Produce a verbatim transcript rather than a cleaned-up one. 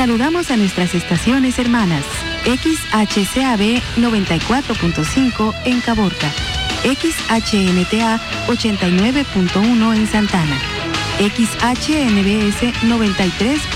Saludamos a nuestras estaciones hermanas. X H C A B noventa y cuatro punto cinco en Caborca, X H N T A ochenta y nueve punto uno en Santana, X H N B S noventa y tres